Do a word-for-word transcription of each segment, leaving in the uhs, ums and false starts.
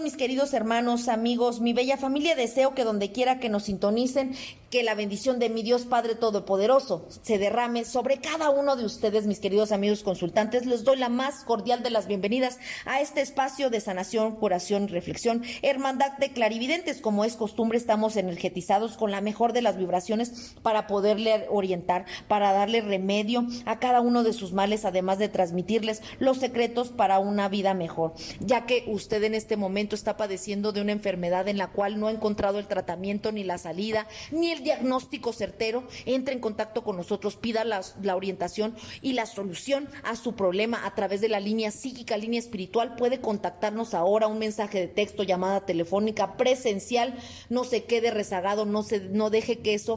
mis queridos hermanos, amigos, mi bella familia, deseo que donde quiera que nos sintonicen, que la bendición de mi Dios Padre Todopoderoso se derrame sobre cada uno de ustedes, mis queridos amigos consultantes. Les doy la más cordial de las bienvenidas a este espacio de sanación, curación y reflexión, hermandad de clarividentes. Como es costumbre, estamos energetizados con la mejor de las vibraciones para poderle orientar, para darle remedio a cada uno de sus males, además de transmitirles los secretos para una vida mejor, ya que usted en este momento está padeciendo de una enfermedad en la cual no ha encontrado el tratamiento, ni la salida, ni el diagnóstico certero. Entre en contacto con nosotros, pida la, la orientación y la solución a su problema a través de la línea psíquica, línea espiritual. Puede contactarnos ahora, un mensaje de texto, llamada telefónica, presencial. No se quede rezagado, no se, no deje que eso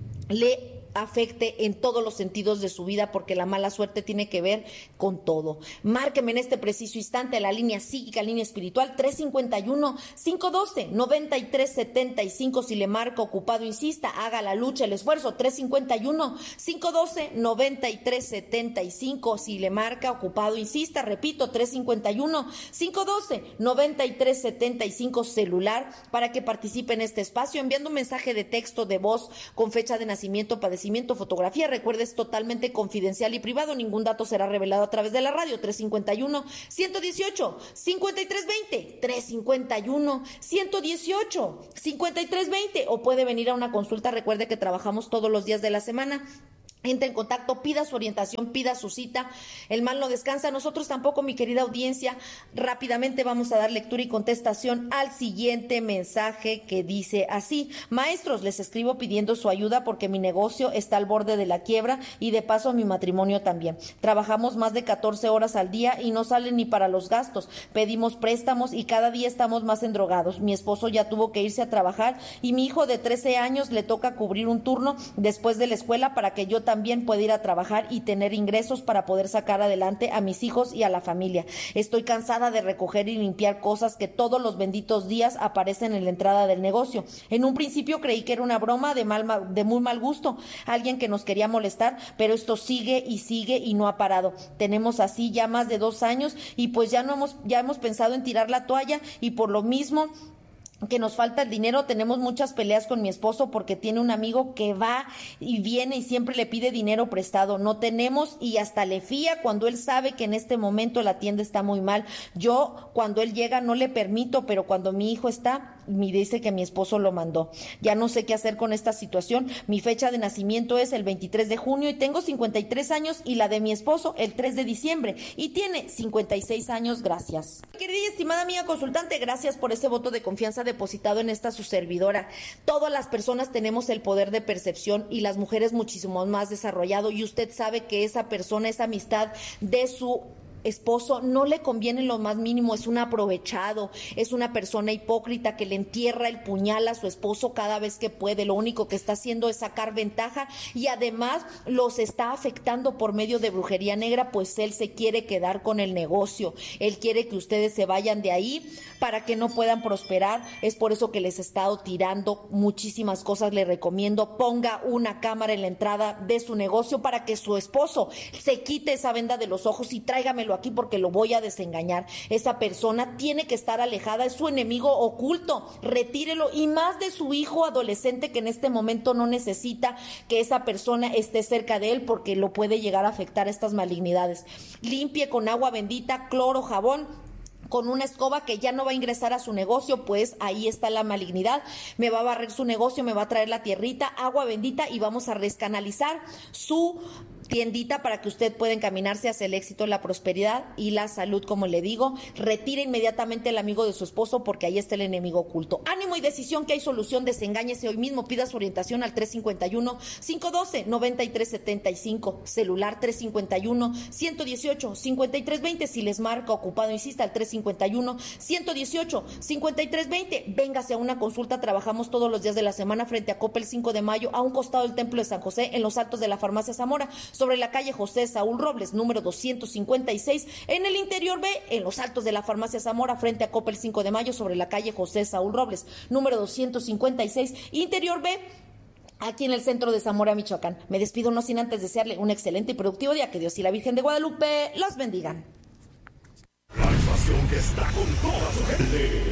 le afecte en todos los sentidos de su vida, porque la mala suerte tiene que ver con todo. Márqueme en este preciso instante la línea psíquica, línea espiritual, tres cinco uno, cinco uno dos, nueve tres siete cinco. Si le marca ocupado, insista, haga la lucha, el esfuerzo. Tres cinco uno, cinco uno dos, nueve tres siete cinco. Si le marca ocupado, insista, repito, tres cinco uno, cinco uno dos, nueve tres siete cinco, celular, para que participe en este espacio, enviando un mensaje de texto, de voz, con fecha de nacimiento, padecimiento, fotografía. Recuerde, es totalmente confidencial y privado, ningún dato será revelado a través de la radio. Tres cinco uno, uno uno ocho, cinco tres dos cero, tres cinco uno, uno uno ocho, cinco tres dos cero, o puede venir a una consulta. Recuerde que trabajamos todos los días de la semana. Entre en contacto, pida su orientación, pida su cita. El mal no descansa, nosotros tampoco, mi querida audiencia. Rápidamente vamos a dar lectura y contestación al siguiente mensaje, que dice así: maestros, les escribo pidiendo su ayuda porque mi negocio está al borde de la quiebra y de paso mi matrimonio también. Trabajamos más de catorce horas al día y no salen ni para los gastos. Pedimos préstamos y cada día estamos más endrogados. Mi esposo ya tuvo que irse a trabajar y mi hijo de trece años le toca cubrir un turno después de la escuela para que yo también también puede ir a trabajar y tener ingresos para poder sacar adelante a mis hijos y a la familia. Estoy cansada de recoger y limpiar cosas que todos los benditos días aparecen en la entrada del negocio. En un principio creí que era una broma de, mal, de muy mal gusto, alguien que nos quería molestar, pero esto sigue y sigue y no ha parado. Tenemos así ya más de dos años y pues ya no hemos, ya hemos pensado en tirar la toalla, y por lo mismo que nos falta el dinero, tenemos muchas peleas con mi esposo porque tiene un amigo que va y viene y siempre le pide dinero prestado. No tenemos y hasta le fía cuando él sabe que en este momento la tienda está muy mal. Yo cuando él llega no le permito, pero cuando mi hijo está, me dice que mi esposo lo mandó. Ya no sé qué hacer con esta situación. Mi fecha de nacimiento es el veintitrés de junio y tengo cincuenta y tres años, y la de mi esposo el tres de diciembre y tiene cincuenta y seis años. Gracias. Querida y estimada amiga consultante, gracias por ese voto de confianza depositado en esta su servidora. Todas las personas tenemos el poder de percepción y las mujeres muchísimo más desarrollado, y usted sabe que esa persona, esa amistad de su esposo no le conviene en lo más mínimo, es un aprovechado, es una persona hipócrita que le entierra el puñal a su esposo cada vez que puede. Lo único que está haciendo es sacar ventaja y además los está afectando por medio de brujería negra, pues él se quiere quedar con el negocio, él quiere que ustedes se vayan de ahí para que no puedan prosperar. Es por eso que les he estado tirando muchísimas cosas. Le recomiendo, ponga una cámara en la entrada de su negocio para que su esposo se quite esa venda de los ojos y tráigamelo aquí porque lo voy a desengañar. Esa persona tiene que estar alejada, es su enemigo oculto. Retírelo, y más de su hijo adolescente que en este momento no necesita que esa persona esté cerca de él porque lo puede llegar a afectar estas malignidades. Limpie con agua bendita, cloro, jabón, con una escoba, que ya no va a ingresar a su negocio, pues ahí está la malignidad. Me va a barrer su negocio, me va a traer la tierrita, agua bendita, y vamos a rescanalizar su tiendita para que usted pueda encaminarse hacia el éxito, la prosperidad y la salud. Como le digo, retire inmediatamente al amigo de su esposo porque ahí está el enemigo oculto. Ánimo y decisión, que hay solución. Desengáñese hoy mismo, pida su orientación al tres cinco uno, cinco uno dos, nueve tres siete cinco, celular tres cinco uno, uno uno ocho, cinco tres dos cero. Si les marca ocupado, insista, al tres cinco uno, uno uno ocho, cinco tres dos cero. Véngase a una consulta. Trabajamos todos los días de la semana frente a Coppel cinco de mayo, a un costado del Templo de San José, en los altos de la Farmacia Zamora, sobre la calle José Saúl Robles, número doscientos cincuenta y seis, en el interior B, en los altos de la Farmacia Zamora, frente a Coppel cinco de mayo, sobre la calle José Saúl Robles, número doscientos cincuenta y seis, interior B, aquí en el centro de Zamora, Michoacán. Me despido no sin antes desearle un excelente y productivo día. Que Dios y la Virgen de Guadalupe los bendigan. La estación que está con toda su gente.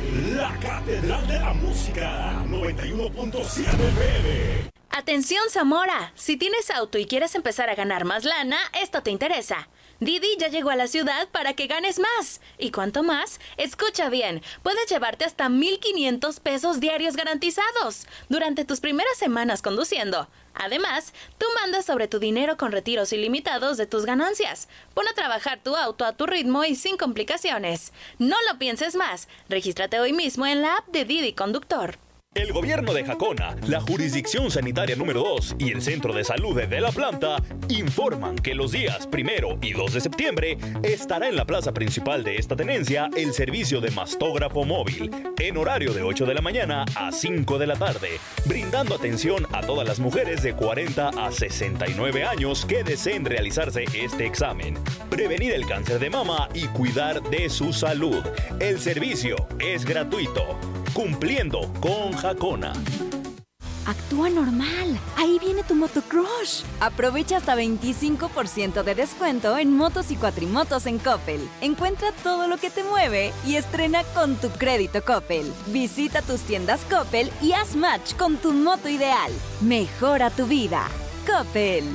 La Catedral de la Música, noventa y uno punto siete F M. Atención Zamora, si tienes auto y quieres empezar a ganar más lana, esto te interesa. Didi ya llegó a la ciudad para que ganes más. ¿Y cuánto más? Escucha bien, puedes llevarte hasta mil quinientos pesos diarios garantizados durante tus primeras semanas conduciendo. Además, tú mandas sobre tu dinero con retiros ilimitados de tus ganancias. Pon a trabajar tu auto a tu ritmo y sin complicaciones. No lo pienses más. Regístrate hoy mismo en la app de Didi Conductor. El gobierno de Jacona, la jurisdicción sanitaria número dos y el centro de salud de La Planta informan que los días primero y dos de septiembre estará en la plaza principal de esta tenencia el servicio de mastógrafo móvil en horario de ocho de la mañana a cinco de la tarde, brindando atención a todas las mujeres de cuarenta a sesenta y nueve años que deseen realizarse este examen, prevenir el cáncer de mama y cuidar de su salud. El servicio es gratuito. Cumpliendo con Jacona. Actúa normal. Ahí viene tu motocrush. Aprovecha hasta veinticinco por ciento de descuento en motos y cuatrimotos en Coppel. Encuentra todo lo que te mueve y estrena con tu crédito Coppel. Visita tus tiendas Coppel y haz match con tu moto ideal. Mejora tu vida. Coppel.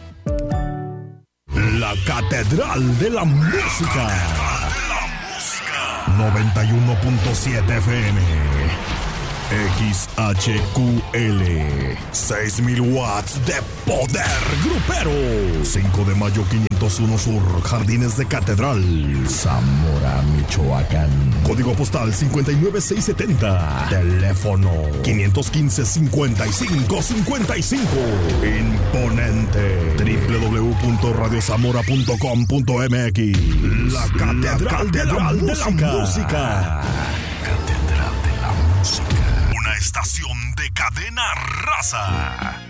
La Catedral de la Música. noventa y uno punto siete F M. X H Q L. seis mil watts de poder grupero. cinco de mayo quinientos uno Sur, Jardines de Catedral, Zamora, Michoacán. Código postal cincuenta y nueve seis setenta. Teléfono quinientos quince, cincuenta y cinco cincuenta y cinco. Imponente. doble u doble u doble u punto radio zamora punto com punto m x. La Catedral de la Música. Catedral de la Música. Una estación de Cadena Raza.